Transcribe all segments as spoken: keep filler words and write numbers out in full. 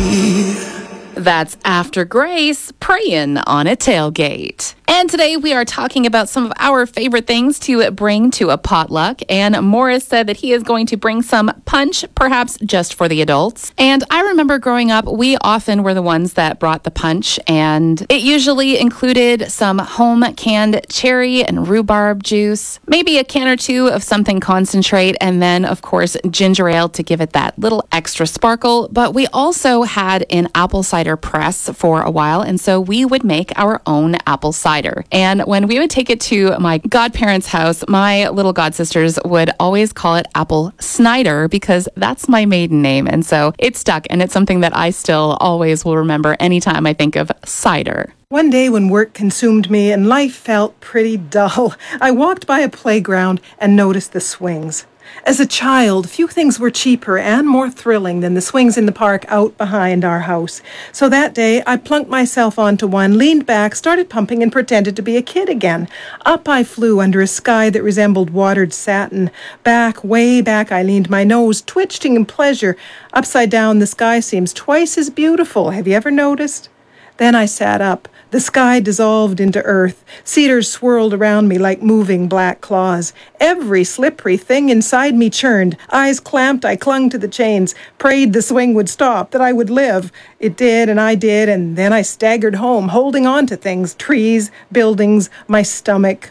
be. That's After Grace, praying on a tailgate. And today we are talking about some of our favorite things to bring to a potluck. And Morris said that he is going to bring some punch, perhaps just for the adults. And I remember growing up, we often were the ones that brought the punch. And it usually included some home canned cherry and rhubarb juice, maybe a can or two of something concentrate, and then, of course, ginger ale to give it that little extra sparkle. But we also had an apple cider press for a while. And so we would make our own apple cider. And when we would take it to my godparents' house, my little godsisters would always call it Apple Snyder because that's my maiden name. And so it stuck, and it's something that I still always will remember anytime I think of cider. One day when work consumed me and life felt pretty dull, I walked by a playground and noticed the swings. As a child, few things were cheaper and more thrilling than the swings in the park out behind our house. So that day, I plunked myself onto one, leaned back, started pumping, and pretended to be a kid again. Up I flew under a sky that resembled watered satin. Back, way back, I leaned my nose, twitching in pleasure. Upside down, the sky seems twice as beautiful. Have you ever noticed? Then I sat up. The sky dissolved into earth. Cedars swirled around me like moving black claws. Every slippery thing inside me churned. Eyes clamped, I clung to the chains, prayed the swing would stop, that I would live. It did, and I did, and then I staggered home, holding on to things, trees, buildings, my stomach.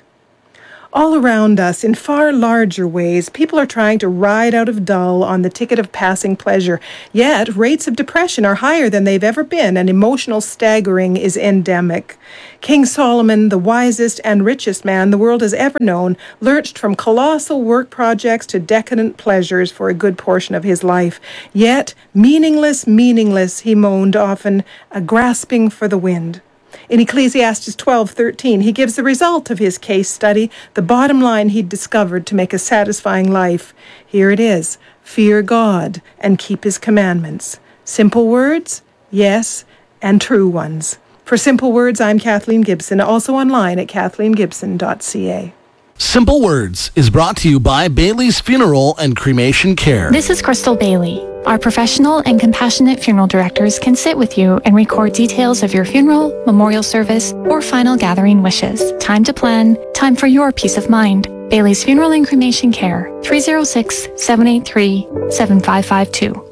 All around us, in far larger ways, people are trying to ride out of dull on the ticket of passing pleasure. Yet, rates of depression are higher than they've ever been, and emotional staggering is endemic. King Solomon, the wisest and richest man the world has ever known, lurched from colossal work projects to decadent pleasures for a good portion of his life. Yet, meaningless, meaningless, he moaned often, a grasping for the wind. In Ecclesiastes twelve thirteen, he gives the result of his case study, the bottom line he'd discovered to make a satisfying life. Here it is: fear God and keep his commandments. Simple words? Yes, and true ones. For Simple Words, I'm Kathleen Gibson, also online at kathleen gibson dot c a. Simple Words is brought to you by Bailey's Funeral and Cremation Care. This is Crystal Bailey. Our professional and compassionate funeral directors can sit with you and record details of your funeral, memorial service, or final gathering wishes. Time to plan, time for your peace of mind. Bailey's Funeral and Cremation Care, three oh six, seven eight three, seven five five two.